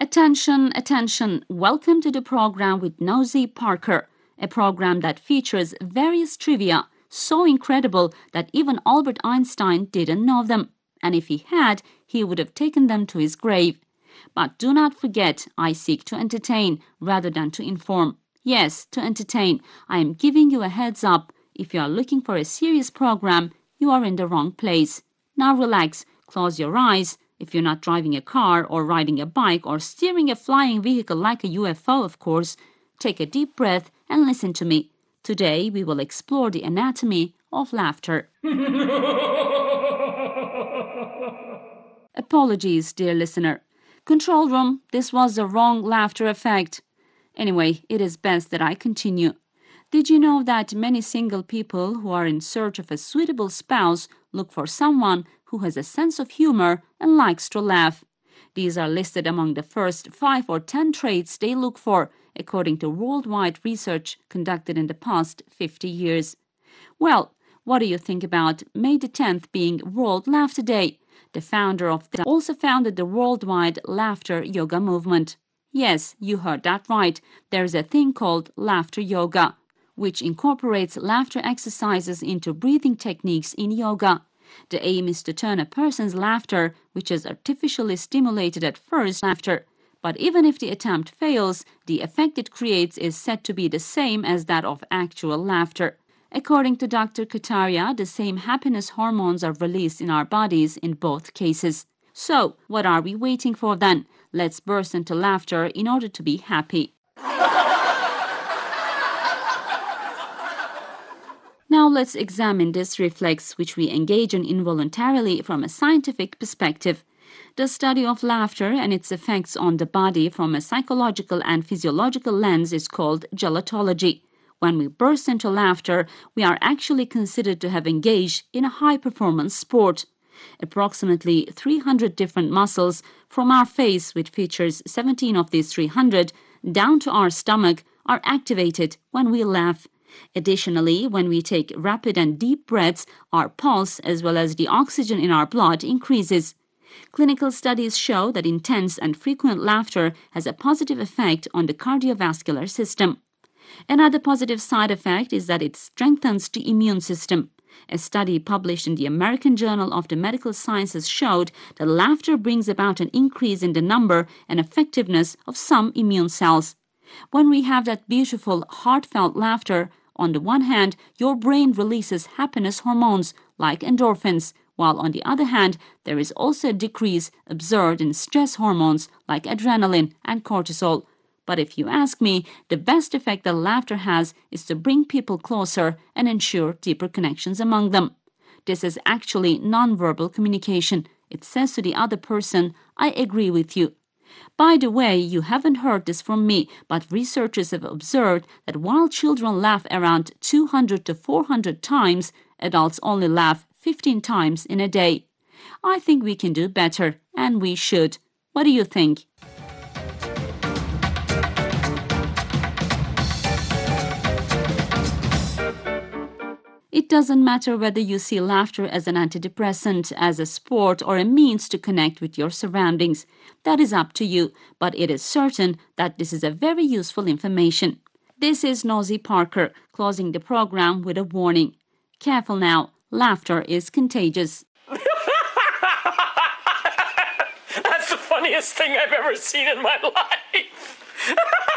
Attention, attention. Welcome to the program with Nosy Parker, a program that features various trivia so incredible that even Albert Einstein didn't know them. And if he had, he would have taken them to his grave. But do not forget, I seek to entertain rather than to inform. Yes, to entertain. I am giving you a heads up. If you are looking for a serious program, you are in the wrong place. Now relax, close your eyes. If you're not driving a car or riding a bike or steering a flying vehicle like a UFO, of course, take a deep breath and listen to me. Today, we will explore the anatomy of laughter. Apologies, dear listener. Control room, this was the wrong laughter effect. Anyway, it is best that I continue. Did you know that many single people who are in search of a suitable spouse look for someone who has a sense of humor and likes to laugh? These are listed among the first 5 or 10 traits they look for, according to worldwide research conducted in the past 50 years. Well, what do you think about May the 10th being World Laughter Day? The founder of that also founded the worldwide laughter yoga movement. Yes, you heard that right. There's a thing called laughter yoga, which incorporates laughter exercises into breathing techniques in yoga. The aim is to turn a person's laughter, which is artificially stimulated at first, laughter. But even if the attempt fails, the effect it creates is said to be the same as that of actual laughter. According to Dr. Kataria, the same happiness hormones are released in our bodies in both cases. So, what are we waiting for then? Let's burst into laughter in order to be happy. Now let's examine this reflex which we engage in involuntarily from a scientific perspective. The study of laughter and its effects on the body from a psychological and physiological lens is called gelotology. When we burst into laughter, we are actually considered to have engaged in a high-performance sport. Approximately 300 different muscles from our face, which features 17 of these 300, down to our stomach, are activated when we laugh. Additionally, when we take rapid and deep breaths, our pulse as well as the oxygen in our blood increases. Clinical studies show that intense and frequent laughter has a positive effect on the cardiovascular system. Another positive side effect is that it strengthens the immune system. A study published in the American Journal of the Medical Sciences showed that laughter brings about an increase in the number and effectiveness of some immune cells. When we have that beautiful, heartfelt laughter, on the one hand, your brain releases happiness hormones like endorphins, while on the other hand, there is also a decrease observed in stress hormones like adrenaline and cortisol. But if you ask me, the best effect that laughter has is to bring people closer and ensure deeper connections among them. This is actually nonverbal communication. It says to the other person, I agree with you. By the way, you haven't heard this from me, but researchers have observed that while children laugh around 200 to 400 times, adults only laugh 15 times in a day. I think we can do better, and we should. What do you think? It doesn't matter whether you see laughter as an antidepressant, as a sport, or a means to connect with your surroundings. That is up to you, but it is certain that this is a very useful information. This is Nosy Parker, closing the program with a warning. Careful now, laughter is contagious. That's the funniest thing I've ever seen in my life.